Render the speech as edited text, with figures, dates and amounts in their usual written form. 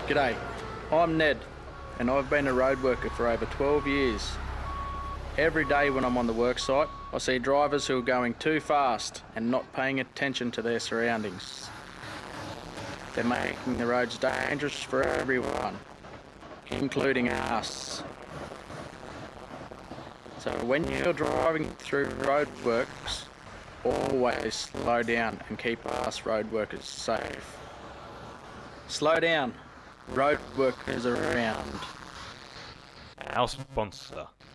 G'day, I'm Ned, and I've been a road worker for over 12 years. Every day when I'm on the work site, I see drivers who are going too fast and not paying attention to their surroundings. They're making the roads dangerous for everyone, including us. So when you're driving through roadworks, always slow down and keep us road workers safe. Slow down, road workers around. Our sponsor,